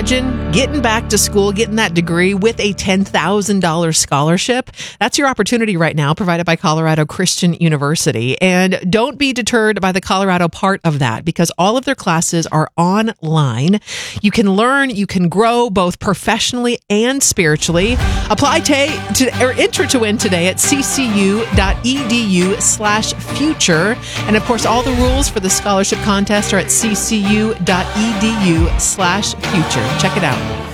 imagine getting back to school, getting that degree with a $10,000 scholarship? That's your opportunity right now, provided by Colorado Christian University. And don't be deterred by the Colorado part of that, because all of their classes are online. You can learn, you can grow both professionally and spiritually. Apply or enter to win today at ccu.edu/future. And of course, all the rules for the scholarship contest are at ccu.edu/future. Check it out.